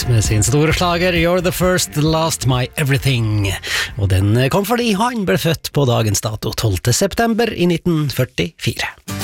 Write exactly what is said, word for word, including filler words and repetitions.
ut med sin store slager You're the first, last, my everything. Og den kom fordi han ble født på dagens dato tolvte september i nitten førtifire.